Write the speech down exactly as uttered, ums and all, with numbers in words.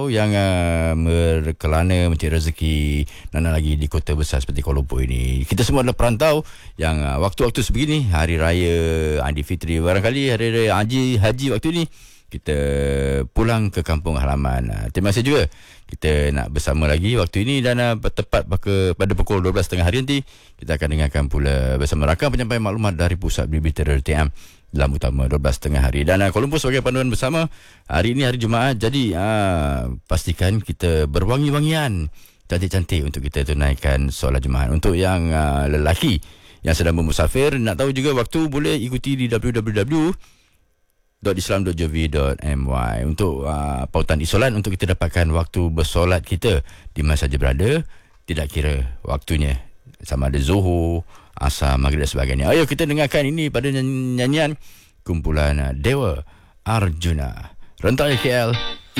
yang uh, berkelana mencari rezeki mana lagi di kota besar seperti Kuala Lumpur ini. Kita semua adalah perantau yang uh, waktu-waktu sebegini, hari raya Aidilfitri, barangkali hari raya haji, haji waktu ini kita pulang ke kampung halaman. Uh, terima kasih juga kita nak bersama lagi waktu ini, dan uh, tepat pada, pada pukul dua belas tiga puluh hari nanti kita akan dengarkan pula bersama rakan penyampaian maklumat dari Pusat Bibit T M dalam utama dua belas tiga puluh hari. Dan uh, Kuala Lumpur sebagai panduan bersama, hari ini hari Jumaat, jadi uh, pastikan kita berwangi-wangian cantik-cantik untuk kita tunaikan solat Jumaat. Untuk yang uh, lelaki yang sedang bermusafir, nak tahu juga waktu, boleh ikuti di w w w dot islam dot gov dot my untuk uh, pautan isolat, untuk kita dapatkan waktu bersolat kita di mana saja berada, tidak kira waktunya, sama ada Zuhur, Asar, Maghrib dan sebagainya. Ayo kita dengarkan ini pada nyanyian kumpulan Dewa Arjuna, Rentak K L.